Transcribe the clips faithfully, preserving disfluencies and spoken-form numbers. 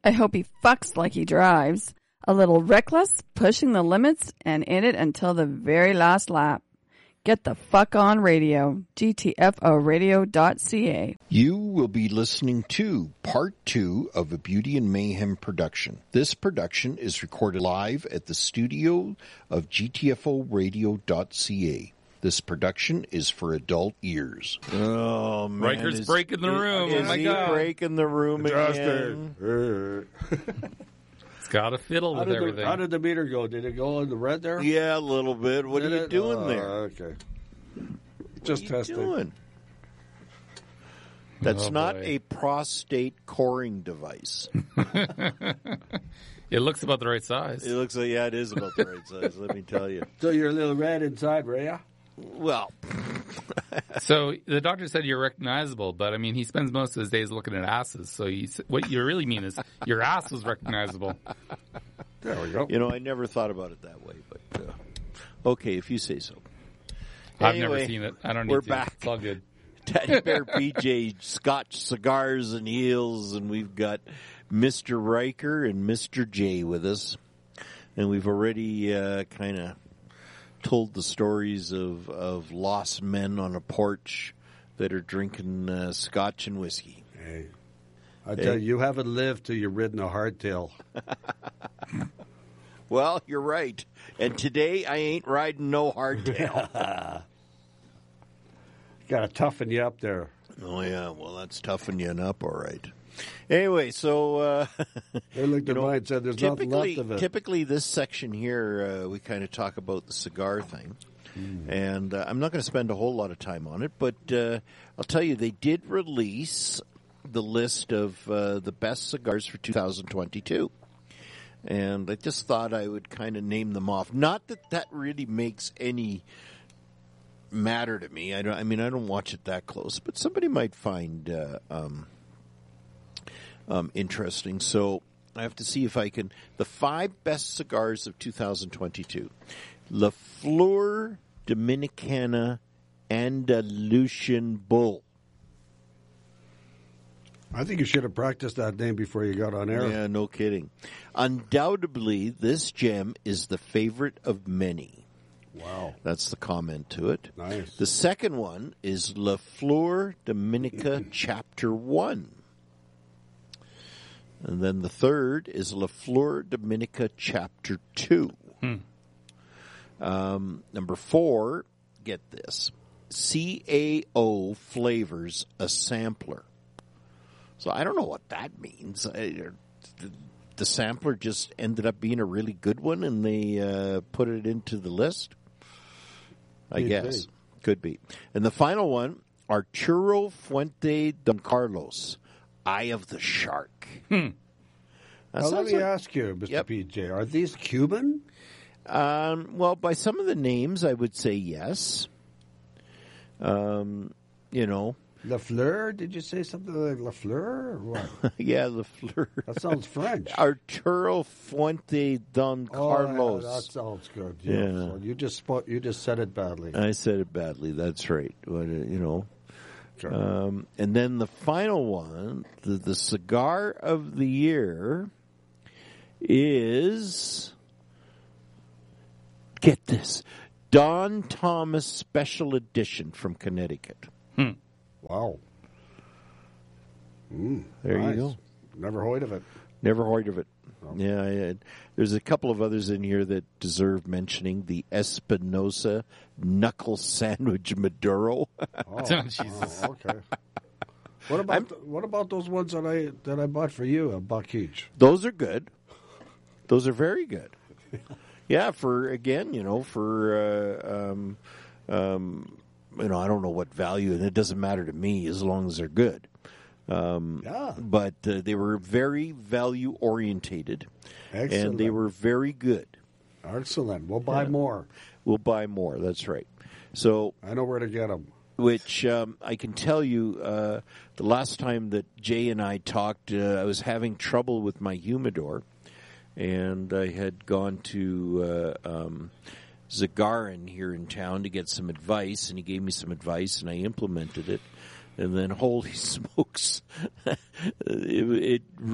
I hope he fucks like he drives. A little reckless, pushing the limits, and in it until the very last lap. Get the fuck on radio. G T F O radio dot C A. You will be listening to part two of a Beauty and Mayhem production. This production is recorded live at the studio of G T F O radio dot C A. This production is for adult ears. Oh, man. Riker's is, breaking the room. Is oh, my he God. breaking the room again? It's got a fiddle how with did everything. The, how did the meter go? Did it go in the red there? Yeah, a little bit. What did are you it? doing oh, there? Okay. Just what are testing. You doing? That's oh, not boy. a prostate coring device. It looks about the right size. It looks like, yeah, it is about the right size, let me tell you. So you're a little red inside, Rhea? Well. So the doctor said you're recognizable, but I mean, he spends most of his days looking at asses. So you, what you really mean is your ass was recognizable. There we go. You know, I never thought about it that way, but uh, okay, if you say so. I've anyway, never seen it. I don't need we're to. back. It's all good. Teddy Bear P J, Scotch Cigars and Heels, and we've got Mister Riker and Mister J with us. And we've already uh, kind of told the stories of, of lost men on a porch that are drinking uh, scotch and whiskey. Hey, I tell hey. you, you haven't lived till you've ridden a hardtail. Well, you're right. And today I ain't riding no hardtail. Got to toughen you up there. Oh, yeah. Well, that's toughening you up, all right. Anyway, so uh, they looked at mine and said there's nothing left of it. Typically, this section here, uh, we kind of talk about the cigar thing. Mm. And uh, I'm not going to spend a whole lot of time on it, but uh, I'll tell you, they did release the list of uh, the best cigars for two thousand twenty-two. And I just thought I would kind of name them off. Not that that really makes any matter to me. I don't. I mean, I don't watch it that close, but somebody might find uh, um, um, interesting. So I have to see if I can. The five best cigars of two thousand twenty-two: La Flor Dominicana Andalusian Bull. I think you should have practiced that name before you got on air. Yeah, no kidding. Undoubtedly, this gem is the favorite of many. Wow. That's the comment to it. Nice. The second one is La Flor Dominica Chapter one. And then the third is La Flor Dominica Chapter two. Hmm. Um, number four, get this, C A O Flavors, a sampler. So I don't know what that means. The, the sampler just ended up being a really good one, and they uh, put it into the list. I Could guess. be. Could be. And the final one, Arturo Fuente Don Carlos, Eye of the Shark. Hmm. Now, let me like, ask you, Mister Yep. P J, are these Cuban? Um, well, by some of the names, I would say yes. Um, you know. La Fleur? Did you say something like La Fleur or what? Yeah, La Fleur. That sounds French. Arturo Fuente Don Carlos. Oh, yeah, that sounds good. Yeah. Yeah. So you just spoke, you just said it badly. I said it badly. That's right. But, uh, you know. Sure. Um, and then the final one, the, the cigar of the year is, get this, Don Thomas Special Edition from Connecticut. Hmm. Wow. Mm, There nice. you go. Never heard of it. Never heard of it. Yeah, I, there's a couple of others in here that deserve mentioning. The Espinosa Knuckle Sandwich Maduro. Oh, Jesus. oh, okay. What about the, what about those ones that I that I bought for you, a buck each? Those are good. Those are very good. Yeah, for again, you know, for uh, um, um, you know, I don't know what value, and it doesn't matter to me as long as they're good. Um, Yeah. But uh, they were very value orientated, and Excellent. they were very good. Excellent. We'll buy Yeah. more. We'll buy more. That's right. So, I know where to get them. which um, I can tell you, uh, the last time that Jay and I talked, uh, I was having trouble with my humidor, and I had gone to uh, um, Zagarin here in town to get some advice, and he gave me some advice, and I implemented it. And then, holy smokes, it, it really went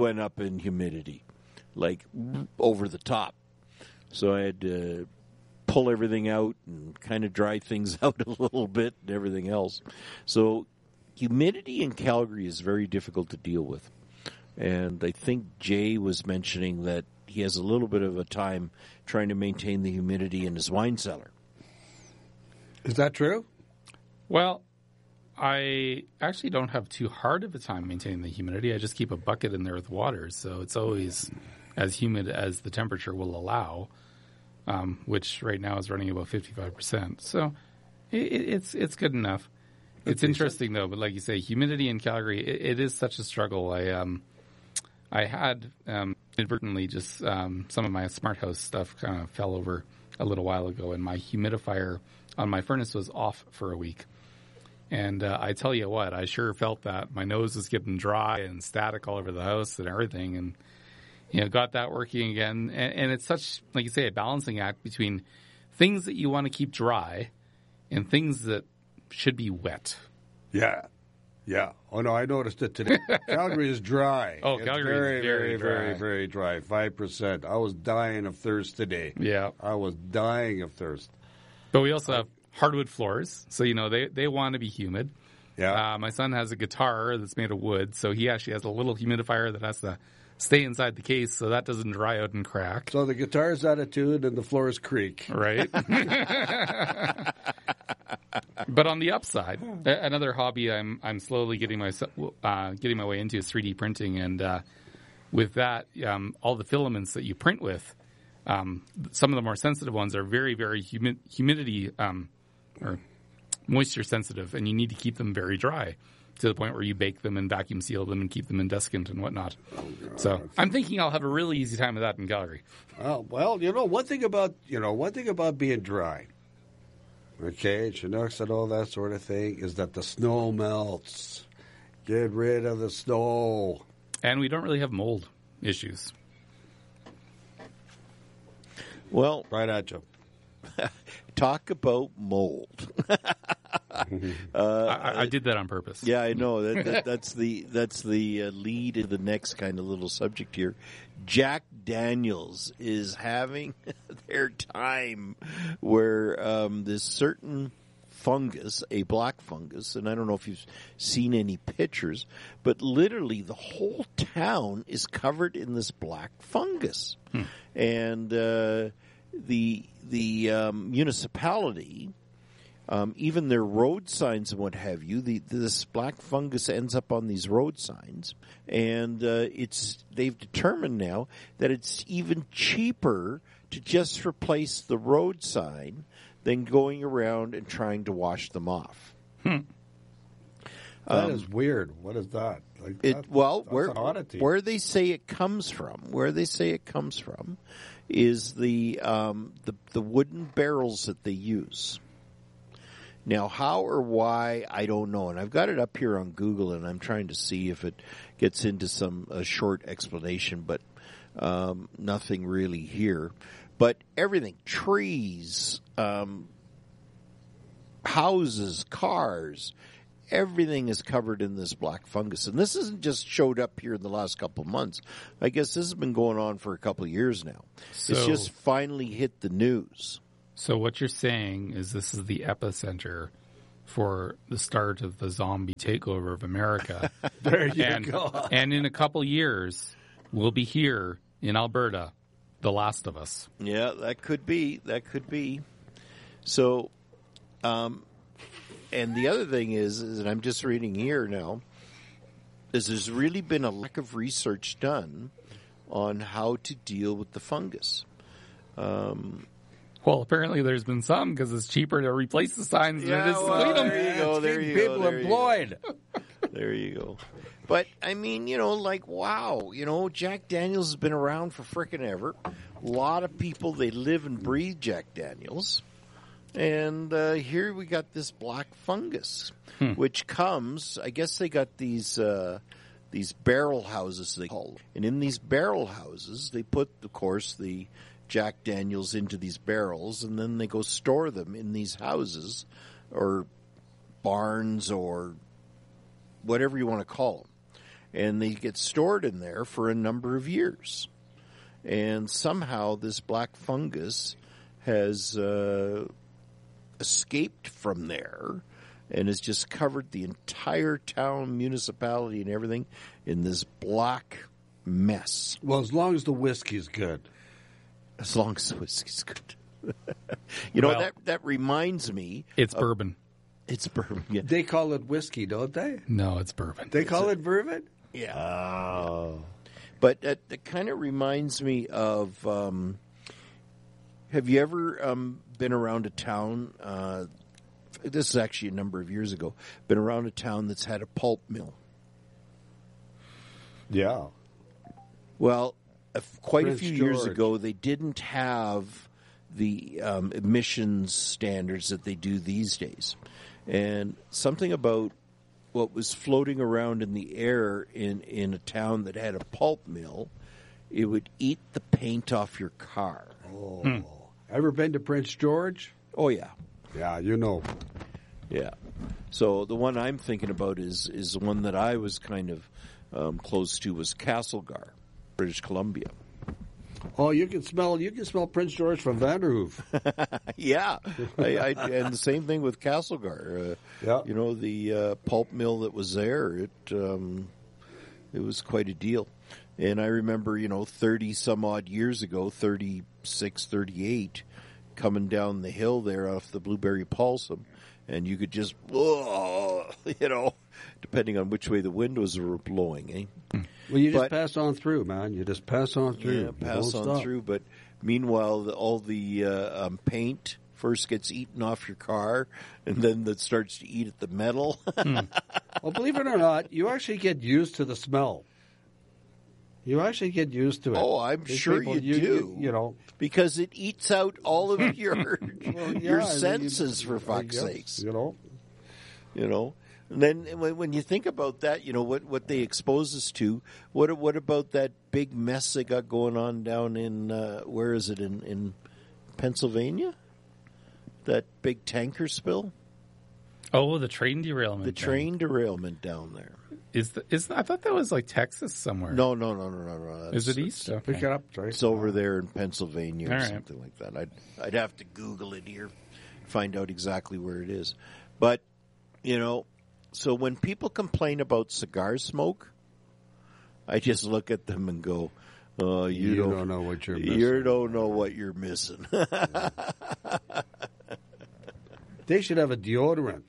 went up in humidity, like over the top. So I had to pull everything out and kind of dry things out a little bit and everything else. So humidity in Calgary is very difficult to deal with. And I think Jay was mentioning that he has a little bit of a time trying to maintain the humidity in his wine cellar. Is that true? Well, I actually don't have too hard of a time maintaining the humidity. I just keep a bucket in there with water, so it's always as humid as the temperature will allow, um, which right now is running about fifty-five percent. So it, it's it's good enough. It's interesting, though, but like you say, humidity in Calgary, it, it is such a struggle. I um, I had um, inadvertently just um, some of my smart house stuff kind of fell over a little while ago, and my humidifier on my furnace was off for a week. And uh, I tell you what, I sure felt that. My nose was getting dry and static all over the house and everything, and you know, got that working again. And, and it's such, like you say, a balancing act between things that you want to keep dry and things that should be wet. Yeah. Yeah. Oh, no, I noticed it today. Calgary is dry. Oh, it's Calgary very, is very, very, very, dry. very dry. five percent. I was dying of thirst today. Yeah. I was dying of thirst. But we also have hardwood floors, so, you know, they, they want to be humid. Yeah. Uh, my son has a guitar that's made of wood, so he actually has a little humidifier that has to stay inside the case so that doesn't dry out and crack. So the guitar's attitude and the floors creak. Right. But on the upside, a- another hobby I'm I'm slowly getting my uh, getting my way into is three D printing, and uh, with that, um, all the filaments that you print with, um, some of the more sensitive ones are very very humi- humidity um, or moisture sensitive, and you need to keep them very dry to the point where you bake them and vacuum seal them and keep them in desiccant and whatnot. Oh, so I'm thinking I'll have a really easy time with that in Calgary. Well, well, you know, one thing about, you know, one thing about being dry, okay, Chinooks and all that sort of thing, is that the snow melts. Get rid of the snow. And we don't really have mold issues. Well, right at you. Talk about mold. uh, I, I did that on purpose. Yeah, I know. That, that, that's the that's the uh, lead in the next kind of little subject here. Jack Daniels is having their time where um, this certain fungus, a black fungus, and I don't know if you've seen any pictures, but literally the whole town is covered in this black fungus. Hmm. And uh, the the um, municipality, um, even their road signs and what have you, the, this black fungus ends up on these road signs, and uh, it's they've determined now that it's even cheaper to just replace the road sign than going around and trying to wash them off. Hmm. That Um, is weird. What is that? Like It that- well, that's where an oddity. where they say it comes from, where they say it comes from, is the um, the the wooden barrels that they use. Now, how or why, I don't know, and I've got it up here on Google, and I'm trying to see if it gets into some a short explanation, but um, nothing really here. But everything, trees, um, houses, cars. Everything is covered in this black fungus. And this isn't just showed up here in the last couple of months. I guess this has been going on for a couple of years now. So, it's just finally hit the news. So what you're saying is this is the epicenter for the start of the zombie takeover of America. There you and, go. And in a couple years, we'll be here in Alberta, The Last of Us. Yeah, that could be. That could be. So, um... and the other thing is, is, and I'm just reading here now, is there's really been a lack of research done on how to deal with the fungus. Um, Well, apparently there's been some because it's cheaper to replace the signs than it is to clean them. there you go. It's There keeping you go. people There you employed. go. There you go. But I mean, you know, like wow, you know, Jack Daniels has been around for frickin' ever. A lot of people, they live and breathe Jack Daniels. And uh, here we got this black fungus, hmm. which comes, I guess they got these uh, these barrel houses, they call them. And in these barrel houses, they put, of course, the Jack Daniels into these barrels, and then they go store them in these houses or barns or whatever you want to call them. and they get stored in there for a number of years. And somehow this black fungus has uh, escaped from there and has just covered the entire town, municipality, and everything in this black mess. Well, as long as the whiskey's good. As long as the whiskey's good. you know, Well, that that reminds me. It's of, bourbon. It's bourbon. Yeah. They call it whiskey, don't they? No, it's bourbon. They call it bourbon? yeah. Oh. But it, it kind of reminds me of. Um, have you ever um, been around a town? Uh, this is actually a number of years ago. Been around a town that's had a pulp mill. Yeah. Well, a f- quite Prince a few years George. ago, they didn't have the um, emissions standards that they do these days, and something about what was floating around in the air in, in a town that had a pulp mill, it would eat the paint off your car. Oh. Hmm. Ever been to Prince George? Oh, yeah. Yeah, you know. Yeah. So the one I'm thinking about is, is the one that I was kind of um, close to was Castlegar, British Columbia. Oh, you can smell you can smell Prince George from Vanderhoof. yeah, I, I, and the same thing with Castlegar. Uh, Yeah. You know, the uh, pulp mill that was there, it um, it was quite a deal. And I remember, you know, thirty some odd years ago, thirty-six, thirty-eight, coming down the hill there off the Blueberry Balsam, and you could just, oh, you know, depending on which way the windows were blowing, eh? Well, you just But- pass on through, man. You just pass on through. Yeah, You pass don't on stop. through. But meanwhile, the, all the uh, um, paint first gets eaten off your car, and then that starts to eat at the metal. Well, believe it or not, you actually get used to the smell. You actually get used to it. Oh, I'm These sure people, you do. You, you know, because it eats out all of your well, yeah, your I mean, senses, you- for fuck's yes, sakes. You know, You know, and then when, when you think about that, you know what, what they expose us to. What what about that big mess they got going on down in uh, where is it in in Pennsylvania? That big tanker spill, Oh, the train derailment. the thing. train derailment down there. is the, is I thought that was like Texas somewhere. No, no, no, no, no, no. That's, is it east? pick Okay. it up, Trey. It's over there in Pennsylvania or All right. something like that. I'd I'd have to Google it here, find out exactly where it is. But you know, so when people complain about cigar smoke, I just look at them and go, "Oh, you, You don't, don't know what you're missing." You don't know what you're missing." They should have a deodorant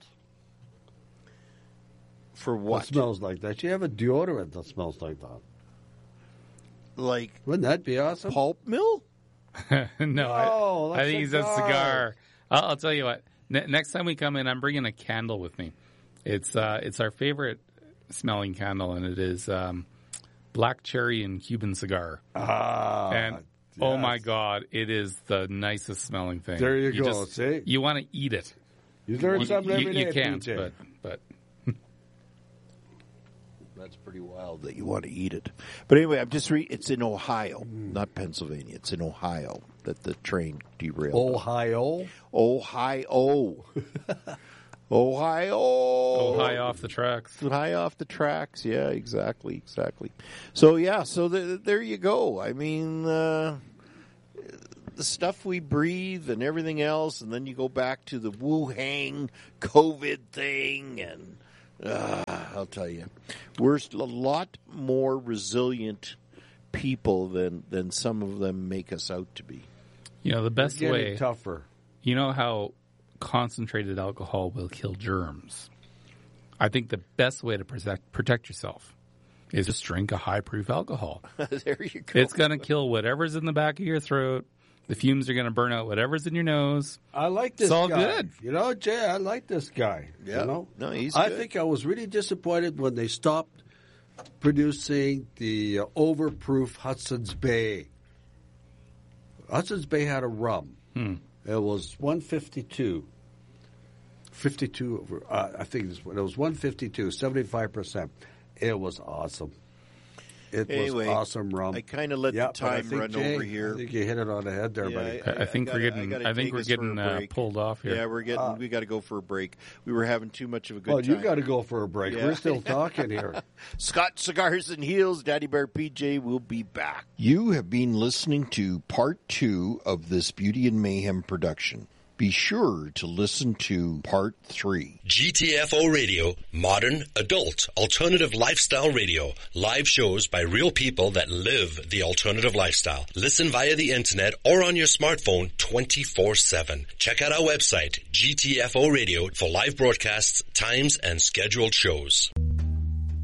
For that what? smells like that. You have a deodorant that smells like that. Like Wouldn't that be awesome? pulp mill? no, No, I, I that's think he said cigar. cigar. I'll, I'll tell you what. Ne- next time we come in, I'm bringing a candle with me. It's uh, it's our favorite smelling candle, and it is um, black cherry and Cuban cigar. Ah, and oh yes. my god, it is the nicest smelling thing. There you go, Just, see? you want to eat it. You learn You, something you- every you day, can't, P J. but but That's pretty wild that you want to eat it. But anyway, I'm just re- it's in Ohio, not Pennsylvania. It's in Ohio that the train derailed. Ohio. Ohio. Ohio. oh, high off the tracks. High off the tracks. Yeah, exactly, exactly. So, yeah, so the, there you go. I mean, uh, the stuff we breathe and everything else, and then you go back to the Wuhan COVID thing, and uh, I'll tell you, we're a lot more resilient people than, than some of them make us out to be. You know the best Getting way. tougher. You know how concentrated alcohol will kill germs. I think the best way to protect protect yourself is just drink a high proof alcohol. There you go. It's going to kill whatever's in the back of your throat. The fumes are going to burn out whatever's in your nose. I like this It's all guy. good. You know, Jay, I like this guy. Yeah. You know? No, he's I good. think I was really disappointed when they stopped producing the uh, overproof Hudson's Bay. Hudson's Bay had a rum. Hmm. It was one fifty-two. fifty-two, over, uh, I think it was, it was one fifty-two, seventy-five percent. It was awesome. It Anyway, was awesome rum. I kind of let Yep, the but I time think, run Jay, over here. I think you hit it on the head there, Yeah, buddy. I, I think gotta- we're getting. gotta I, think take we're us for a getting uh, break. pulled off here. Yeah, we're getting. Ah. we got to go for a break. We were having too much of a good Well, time. you got to go for a break. Yeah. We're still talking here. Scott Cigars and Heels, Daddy Bear P J will be back. You have been listening to part two of this Beauty and Mayhem production. Be sure to listen to part three. G T F O Radio, modern, adult, alternative lifestyle radio. Live shows by real people that live the alternative lifestyle. Listen via the internet or on your smartphone twenty-four seven. Check out our website, G T F O Radio, for live broadcasts, times, and scheduled shows.